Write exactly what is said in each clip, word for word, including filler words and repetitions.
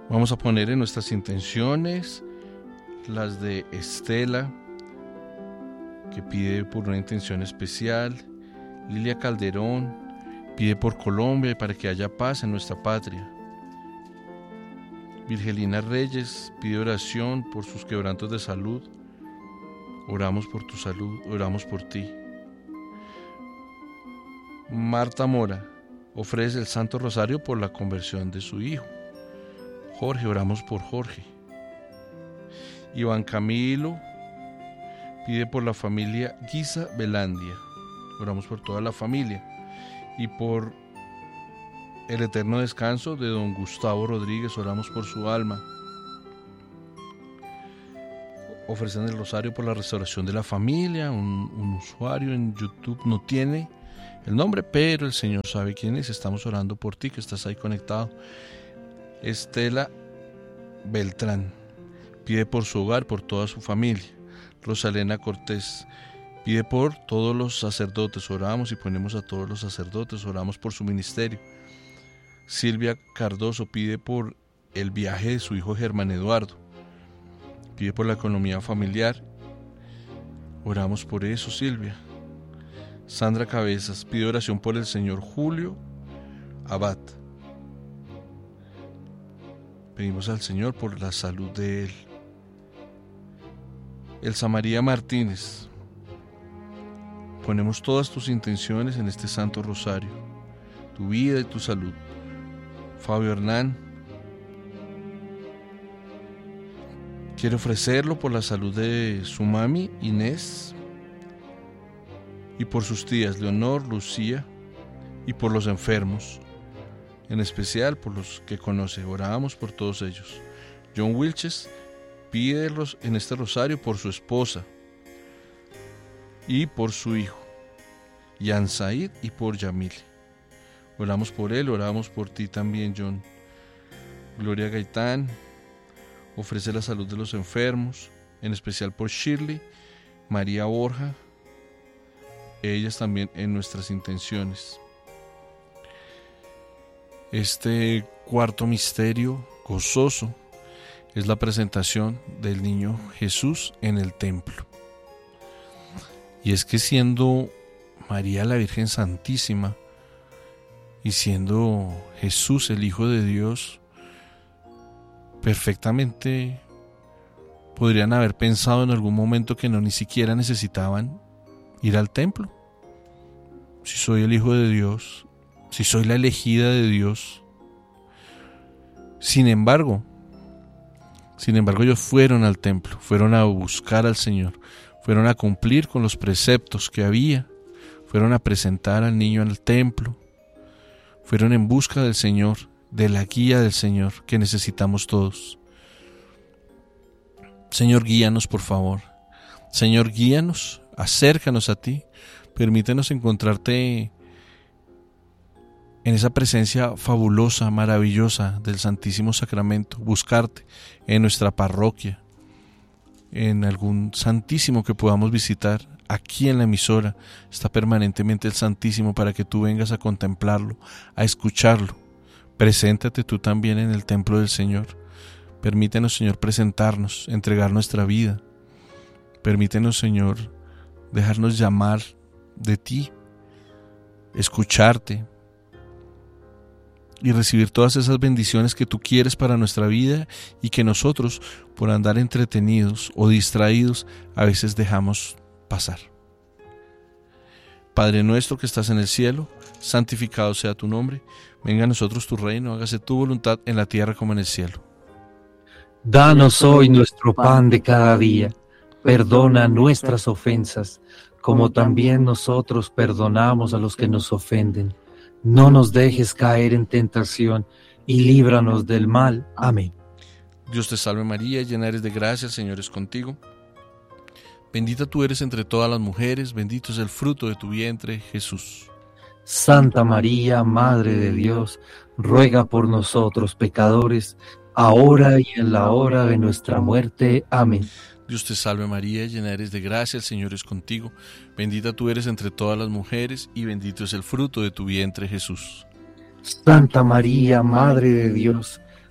Vamos a poner en nuestras intenciones las de Estela, que pide por una intención especial. Lilia Calderón pide por Colombia y para que haya paz en nuestra patria. Virgelina Reyes pide oración por sus quebrantos de salud. Oramos por tu salud, oramos por ti. Marta Mora ofrece el Santo Rosario por la conversión de su hijo. Jorge, oramos por Jorge. Iván Camilo pide por la familia Guisa Belandia. Oramos por toda la familia y por el eterno descanso de don Gustavo Rodríguez. Oramos por su alma. Ofrecen el rosario por la restauración de la familia. Un, un usuario en YouTube no tiene el nombre, pero el Señor sabe quién es. Estamos orando por ti, que estás ahí conectado. Estela Beltrán pide por su hogar, por toda su familia. Rosalena Cortés pide por todos los sacerdotes. Oramos y ponemos a todos los sacerdotes, oramos por su ministerio. Silvia Cardoso pide por el viaje de su hijo Germán Eduardo. Pide por la economía familiar. Oramos por eso, Silvia. Sandra Cabezas pide oración por el señor Julio Abad. Pedimos al Señor por la salud de él. Elsa María Martínez, ponemos todas tus intenciones en este Santo Rosario, tu vida y tu salud. Fabio Hernán quiere ofrecerlo por la salud de su mami Inés y por sus tías Leonor, Lucía y por los enfermos, en especial por los que conoce. Oramos por todos ellos. John Wilches pide en este rosario por su esposa y por su hijo, Yan Said, y por Yamil. Oramos por él, oramos por ti también, John. Gloria Gaitán ofrece la salud de los enfermos, en especial por Shirley, María Borja, ellas también en nuestras intenciones. Este cuarto misterio gozoso es la presentación del niño Jesús en el templo. Y es que siendo María la Virgen Santísima y siendo Jesús el Hijo de Dios, perfectamente podrían haber pensado en algún momento que no ni siquiera necesitaban ir al templo. Si soy el Hijo de Dios, si soy la elegida de Dios. Sin embargo, sin embargo ellos fueron al templo, fueron a buscar al Señor, fueron a cumplir con los preceptos que había, fueron a presentar al niño al templo, fueron en busca del Señor, de la guía del Señor que necesitamos todos. Señor, guíanos por favor. Señor, guíanos, acércanos a ti, permítenos encontrarte en esa presencia fabulosa, maravillosa del Santísimo Sacramento, buscarte en nuestra parroquia, en algún Santísimo que podamos visitar. Aquí en la emisora está permanentemente el Santísimo para que tú vengas a contemplarlo, a escucharlo. Preséntate tú también en el templo del Señor. Permítenos, Señor, presentarnos, entregar nuestra vida. Permítenos, Señor, dejarnos llamar de ti, escucharte y recibir todas esas bendiciones que tú quieres para nuestra vida y que nosotros, por andar entretenidos o distraídos, a veces dejamos pasar. Padre nuestro que estás en el cielo, santificado sea tu nombre. Venga a nosotros tu reino, hágase tu voluntad en la tierra como en el cielo. Danos hoy nuestro pan de cada día. Perdona nuestras ofensas, como también nosotros perdonamos a los que nos ofenden. No nos dejes caer en tentación y líbranos del mal. Amén. Dios te salve María, llena eres de gracia, el Señor es contigo. Bendita tú eres entre todas las mujeres, bendito es el fruto de tu vientre, Jesús. Santa María, Madre de Dios, ruega por nosotros pecadores, ahora y en la hora de nuestra muerte. Amén. Dios te salve María, llena eres de gracia, el Señor es contigo. Bendita tú eres entre todas las mujeres y bendito es el fruto de tu vientre, Jesús. Santa María, Madre de Dios,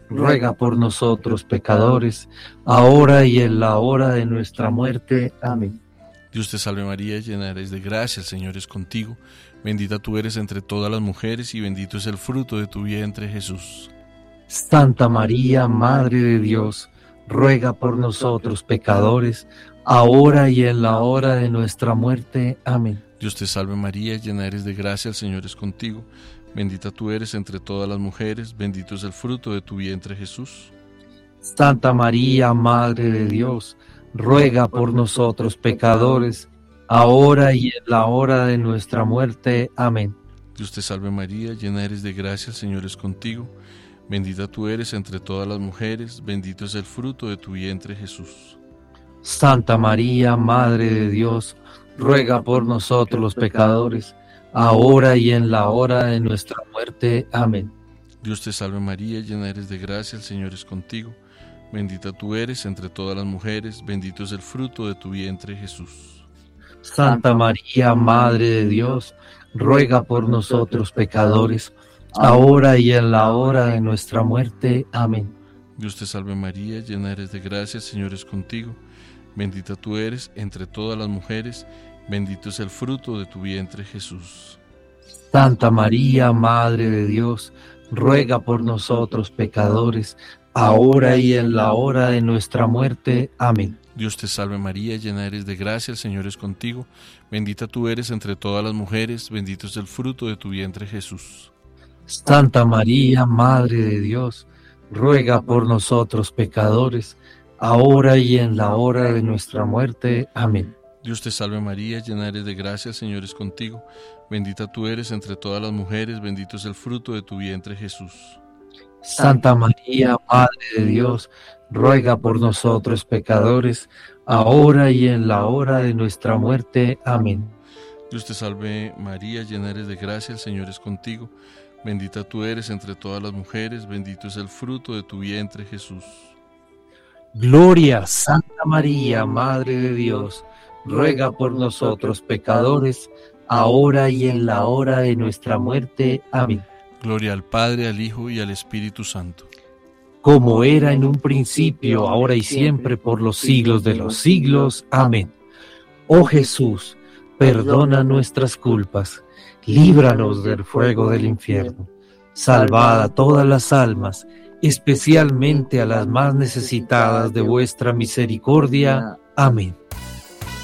ruega por nosotros pecadores, ahora y en la hora de nuestra muerte. Amén. Dios te salve María, llena eres de gracia, el Señor es contigo. Bendita tú eres entre todas las mujeres y bendito es el fruto de tu vientre, Jesús. Santa María, Madre de Dios, ruega por nosotros pecadores, ahora y en la hora de nuestra muerte. Amén. Dios te salve María, llena eres de gracia, el Señor es contigo. Bendita tú eres entre todas las mujeres, bendito es el fruto de tu vientre, Jesús. Santa María, Madre de Dios, ruega por nosotros pecadores, ahora y en la hora de nuestra muerte. Amén. Dios te salve María, llena eres de gracia, el Señor es contigo. Bendita tú eres entre todas las mujeres, bendito es el fruto de tu vientre, Jesús. Santa María, Madre de Dios, ruega por nosotros los pecadores, ahora y en la hora de nuestra muerte. Amén. Dios te salve María, llena eres de gracia, el Señor es contigo. Bendita tú eres entre todas las mujeres, bendito es el fruto de tu vientre, Jesús. Santa María, Madre de Dios, ruega por nosotros pecadores, ahora y en la hora de nuestra muerte. Amén. Dios te salve María, llena eres de gracia, el Señor es contigo. Bendita tú eres entre todas las mujeres, bendito es el fruto de tu vientre, Jesús. Santa María, Madre de Dios, ruega por nosotros pecadores, ahora y en la hora de nuestra muerte. Amén. Dios te salve María, llena eres de gracia, el Señor es contigo. Bendita tú eres entre todas las mujeres, bendito es el fruto de tu vientre, Jesús. Santa María, Madre de Dios, ruega por nosotros pecadores, ahora y en la hora de nuestra muerte. Amén. Dios te salve María, llena eres de gracia, el Señor es contigo. Bendita tú eres entre todas las mujeres, bendito es el fruto de tu vientre, Jesús. Santa María, Madre de Dios, ruega por nosotros pecadores, ahora y en la hora de nuestra muerte. Amén. Dios te salve María, llena eres de gracia, el Señor es contigo. Bendita tú eres entre todas las mujeres, bendito es el fruto de tu vientre, Jesús. Gloria a Santa María, Madre de Dios, ruega por nosotros pecadores, ahora y en la hora de nuestra muerte. Amén. Gloria al Padre, al Hijo y al Espíritu Santo. Como era en un principio, ahora y siempre, por los siglos de los siglos. Amén. Oh Jesús, perdona nuestras culpas, líbranos del fuego del infierno, salvad a todas las almas, especialmente a las más necesitadas de vuestra misericordia. Amén.